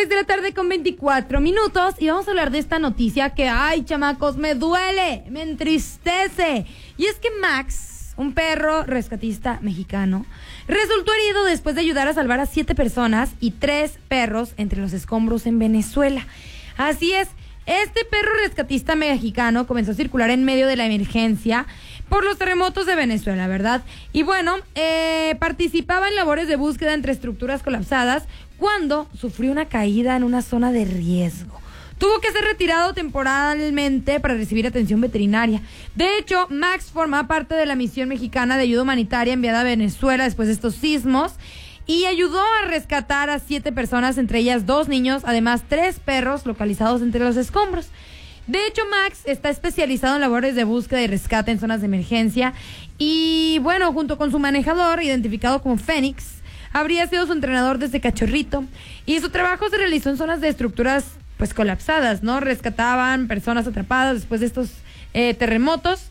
6:24 y vamos a hablar de esta noticia que, ay, chamacos, me duele, me entristece. Y es que Max, un perro rescatista mexicano, resultó herido después de ayudar a salvar a 7 personas y 3 perros entre los escombros en Venezuela. Así es, este perro rescatista mexicano comenzó a circular en medio de la emergencia por los terremotos de Venezuela, ¿verdad? Y bueno, participaba en labores de búsqueda entre estructuras colapsadas cuando sufrió una caída en una zona de riesgo. Tuvo que ser retirado temporalmente para recibir atención veterinaria. De hecho, Max forma parte de la misión mexicana de ayuda humanitaria enviada a Venezuela después de estos sismos y ayudó a rescatar a 7 personas, entre ellas 2 niños, además 3 perros localizados entre los escombros. De hecho, Max está especializado en labores de búsqueda y rescate en zonas de emergencia y, bueno, junto con su manejador, identificado como Fénix, habría sido su entrenador desde cachorrito y su trabajo se realizó en zonas de estructuras pues colapsadas, ¿no? Rescataban personas atrapadas después de estos terremotos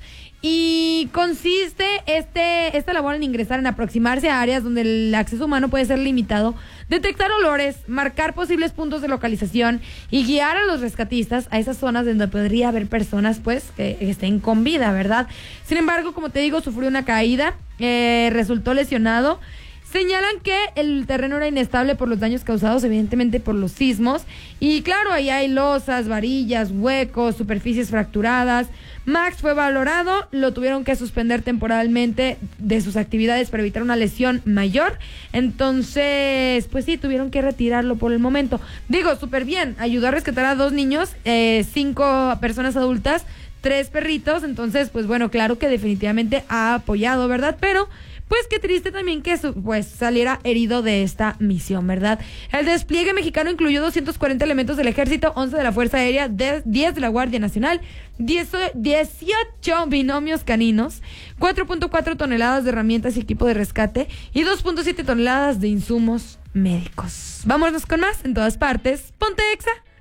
y consiste esta labor en ingresar, en aproximarse a áreas donde el acceso humano puede ser limitado, detectar olores, marcar posibles puntos de localización y guiar a los rescatistas a esas zonas donde podría haber personas pues que estén con vida, ¿verdad? Sin embargo, como te digo, sufrió una caída, resultó lesionado. Señalan que el terreno era inestable por los daños causados evidentemente por los sismos y claro, ahí hay losas, varillas, huecos, superficies fracturadas. Max fue valorado, lo tuvieron que suspender temporalmente de sus actividades para evitar una lesión mayor, entonces pues sí, tuvieron que retirarlo por el momento. Digo, súper bien, ayudó a rescatar a 2 niños, 5 personas adultas, 3 perritos, entonces pues bueno, claro que definitivamente ha apoyado, ¿verdad? Pero pues qué triste también que pues saliera herido de esta misión, ¿verdad? El despliegue mexicano incluyó 240 elementos del ejército, 11 de la Fuerza Aérea, 10 de la Guardia Nacional, 18 binomios caninos, 4.4 toneladas de herramientas y equipo de rescate y 2.7 toneladas de insumos médicos. Vámonos con más en todas partes. Ponte Exa.